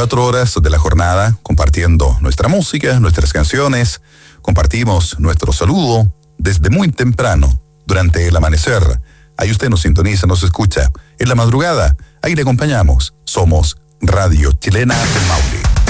4 horas de la jornada compartiendo nuestra música, nuestras canciones. Compartimos nuestro saludo desde muy temprano, durante el amanecer. Ahí usted nos sintoniza, nos escucha. En la madrugada, ahí le acompañamos. Somos Radio Chilena del Maule.